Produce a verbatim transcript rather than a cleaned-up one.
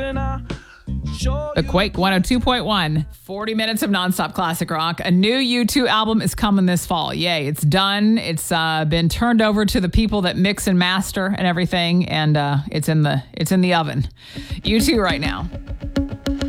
The Quake one oh two point one, forty minutes of nonstop classic rock. A new U two album is coming this fall. Yay, it's done. It's uh, been turned over to the people that mix and master and everything, and uh, it's in the it's in the oven. U two right now.